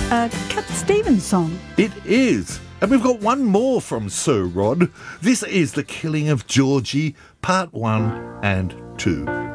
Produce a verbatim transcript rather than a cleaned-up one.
a Cat Stevens song. It is. And we've got one more from Sir Rod. This is The Killing of Georgie, Part one and two.